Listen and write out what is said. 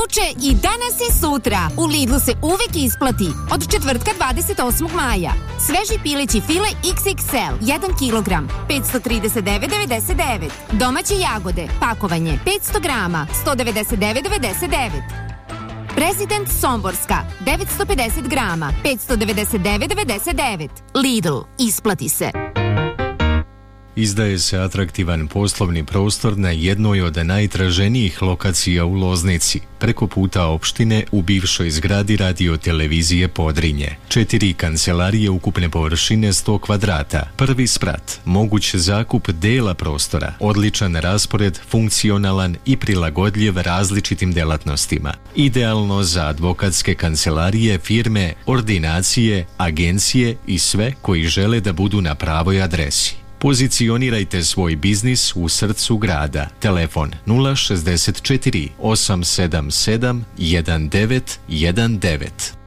juče i danas i sutra. U Lidlu se uvek isplati. Od četvrtka 28. maja. Sveži pileći file XXL 1 kg 539,99. Domaće jagode, pakovanje 500 grama 199,99. Prezident Somborska 950 grama 599,99. Lidl, isplati se. Izdaje se atraktivan poslovni prostor na jednoj od najtraženijih lokacija u Loznici, preko puta opštine u bivšoj zgradi radio-televizije Podrinje. 4 kancelarije ukupne površine 100 kvadrata, prvi sprat, moguć zakup dela prostora, odličan raspored, funkcionalan i prilagodljiv različitim delatnostima. Idealno za advokatske kancelarije, firme, ordinacije, agencije i sve koji žele da budu na pravoj adresi. Pozicionirajte svoj biznis u srcu grada. Telefon 064 877 1919.